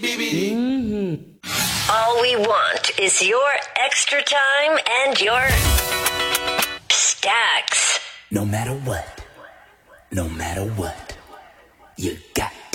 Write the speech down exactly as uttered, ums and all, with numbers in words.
All we want is your extra time and your stacks. No matter what, no matter what, you got